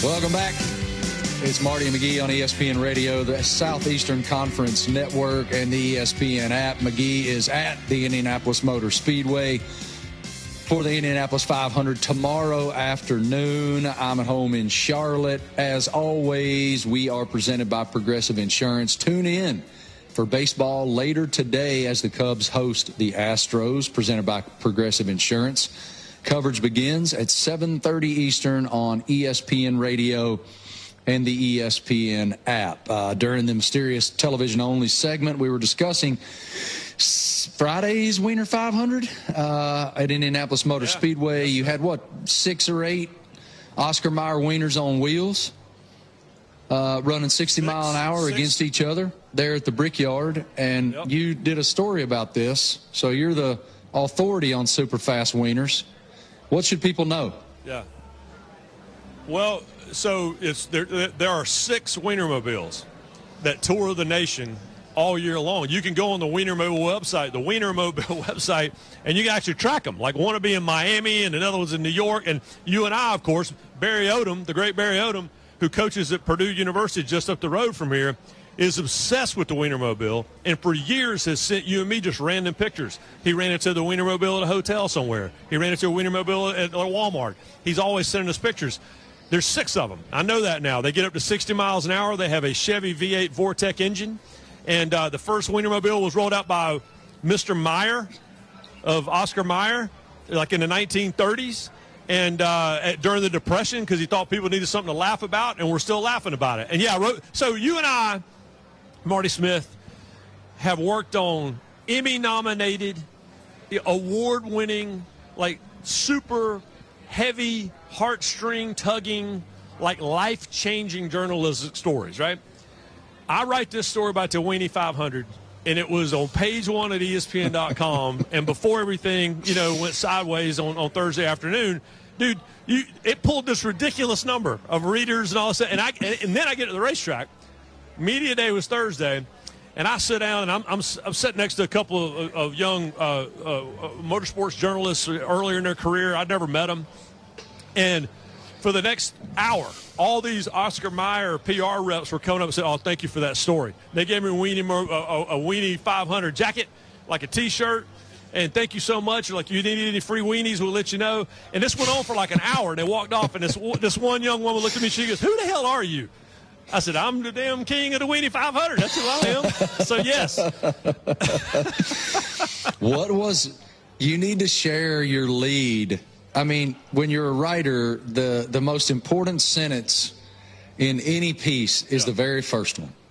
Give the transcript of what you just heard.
Welcome back. It's Marty and McGee on ESPN Radio, the Southeastern Conference Network, and the ESPN app. McGee is at the Indianapolis Motor Speedway for the Indianapolis 500 tomorrow afternoon. I'm at home in Charlotte. As always, we are presented by Progressive Insurance. Tune in for baseball later today as the Cubs host the Astros, presented by Progressive Insurance. Coverage begins at 7:30 Eastern on ESPN Radio and the ESPN app. During the Mysterious Television-Only segment, we were discussing Friday's Wiener 500 at Indianapolis Motor Speedway. You had, 6 or 8 Oscar Mayer Wieners on wheels running 60 mile an hour against each other there at the Brickyard. And you did a story about this, so you're the authority on super fast wieners. What should people know? Yeah. Well, so there are 6 Wienermobiles that tour the nation all year long. You can go on the Wienermobile website, and you can actually track them. Like one will be in Miami and another one's in New York. And you and I, of course, Barry Odom, the great Barry Odom, who coaches at Purdue University just up the road from here, is obsessed with the Wienermobile, and for years has sent you and me just random pictures. He ran into the Wienermobile at a hotel somewhere. He ran into a Wienermobile at Walmart. He's always sending us pictures. There's 6 of them. I know that now. They get up to 60 miles an hour. They have a Chevy V8 Vortec engine. And the first Wienermobile was rolled out by Mr. Mayer of Oscar Mayer, like in the 1930s. And during the Depression, because he thought people needed something to laugh about, and we're still laughing about it. And, so you and I, Marty Smith, have worked on Emmy-nominated, award-winning, like super heavy, heartstring-tugging, like life-changing journalistic stories, right? I write this story about the Weenie 500, and it was on page 1 at ESPN.com, and before everything, went sideways on Thursday afternoon, dude, it pulled this ridiculous number of readers and all this stuff, and then I get to the racetrack. Media day was Thursday, and I sit down, and I'm sitting next to a couple of young motorsports journalists earlier in their career. I'd never met them. And for the next hour, all these Oscar Mayer PR reps were coming up and said, "Oh, thank you for that story." They gave me a Weenie 500 jacket, like a T-shirt, and thank you so much. Like, you need any free weenies, we'll let you know. And this went on for like an hour, and they walked off, and this one young woman looked at me, she goes, "Who the hell are you?" I said, "I'm the damn king of the Weenie 500. That's who I am." So, yes. You need to share your lead. I mean, when you're a writer, the most important sentence in any piece is the very first one.